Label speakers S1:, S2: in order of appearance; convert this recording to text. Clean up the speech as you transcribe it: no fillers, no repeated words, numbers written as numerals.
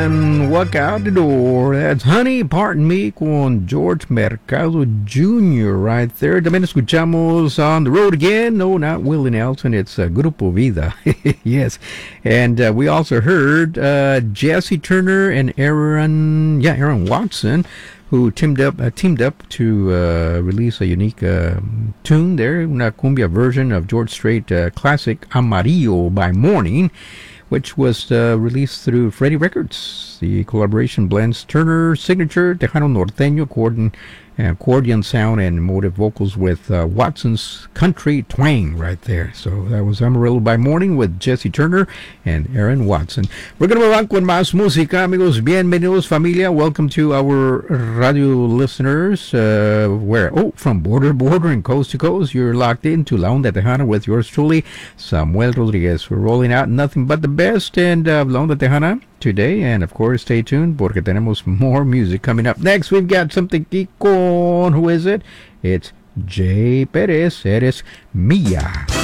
S1: and walk out the door. That's Honey, Pardon Me con George Mercado Jr. right there. También escuchamos On the Road Again. No, not Willie Nelson. It's Grupo Vida. Yes. And we also heard Jesse Turner and Aaron Watson, who teamed up to release a unique tune there, una cumbia version of George Strait classic Amarillo by Morning, which was released through Freddie Records. The collaboration blends Turner's signature Tejano Norteño accordion sound and emotive vocals with Watson's country twang right there. So that was Amarillo by Morning with Jesse Turner and Aaron Watson. We're going to move on con más música, amigos. Bienvenidos, familia. Welcome to our radio listeners. From border and coast to coast, you're locked into La Onda Tejana with yours truly, Samuel Rodriguez. We're rolling out nothing but the best and La Onda Tejana today, and of course stay tuned porque tenemos more music coming up. Next we've got something con, who is it? It's Jay Perez, Eres Mía.